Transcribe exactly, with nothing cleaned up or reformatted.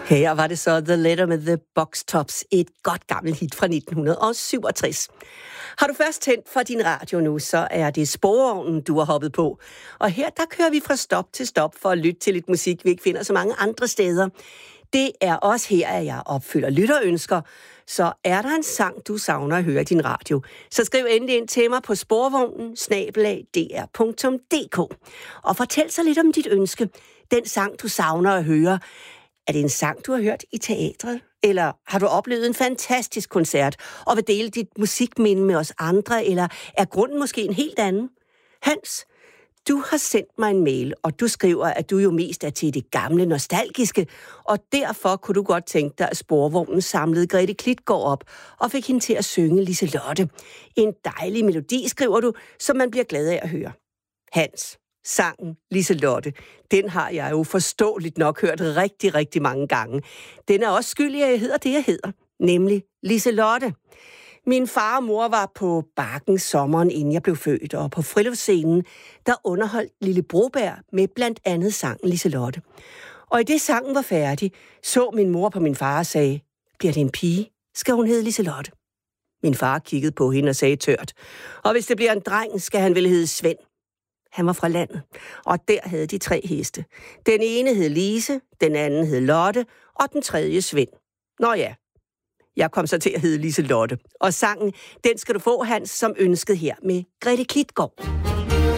Her var det så The Letter med The Box Tops, et godt gammelt hit fra nitten syvogtres. Har du først tændt for din radio nu, så er det Sporvognen, du har hoppet på. Og her der kører vi fra stop til stop for at lytte til lidt musik, vi ikke finder så mange andre steder. Det er også her, at jeg opfylder lytterønsker. Så er der en sang, du savner at høre i din radio, så skriv endelig ind til mig på sporvognen snabel-a d r punktum d k og fortæl så lidt om dit ønske. Den sang, du savner at høre. Er det en sang, du har hørt i teatret? Eller har du oplevet en fantastisk koncert og vil dele dit musikminde med os andre? Eller er grunden måske en helt anden? Hans, du har sendt mig en mail, og du skriver, at du jo mest er til det gamle nostalgiske, og derfor kunne du godt tænke dig, at Sporvognen samlede Grete Klitgaard op og fik hende til at synge Liselotte. En dejlig melodi, skriver du, som man bliver glad af at høre. Hans, sangen Liselotte, den har jeg jo forståeligt nok hørt rigtig, rigtig mange gange. Den er også skyldig, at jeg hedder det, jeg hedder, nemlig Liselotte. Min far og mor var på Bakken sommeren, inden jeg blev født, og på friluftsscenen, der underholdt Lille Broberg med blandt andet sangen Liselotte. Og i det sangen var færdig, så min mor på min far og sagde, bliver det en pige, skal hun hedde Liselotte. Min far kiggede på hende og sagde tørt, og hvis det bliver en dreng, skal han vel hedde Svend. Han var fra landet, og der havde de tre heste. Den ene hed Lise, den anden hed Lotte, og den tredje Svend. Nå ja, jeg kom så til at hedde Liselotte. Og sangen, den skal du få, Hans, som ønsket her med Grete Klitgaard.